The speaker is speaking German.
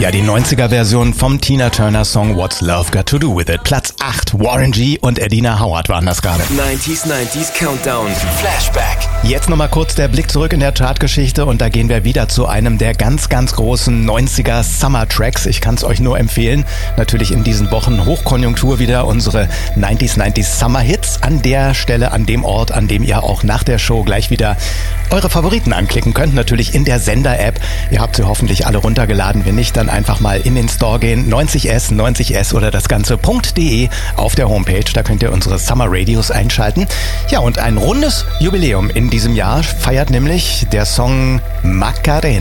Ja, die 90er-Version vom Tina Turner-Song What's Love Got to Do With It. Platz 8, Warren G. und Edina Howard waren das gerade. 90s Countdown, Flashback. Jetzt nochmal kurz der Blick zurück in der Chartgeschichte und da gehen wir wieder zu einem der ganz, ganz großen 90er Summer Tracks. Ich kann es euch nur empfehlen. Natürlich in diesen Wochen Hochkonjunktur wieder unsere 90s Summer Hits. An der Stelle, an dem Ort, an dem ihr auch nach der Show gleich wieder eure Favoriten anklicken könnt. Natürlich in der Sender-App. Ihr habt sie hoffentlich alle runtergeladen. Wenn nicht, dann einfach mal in den Store gehen. 90s oder das Ganze.de auf der Homepage. Da könnt ihr unsere Summer Radios einschalten. Ja, und ein rundes Jubiläum in diesem Jahr feiert nämlich der Song Macarena.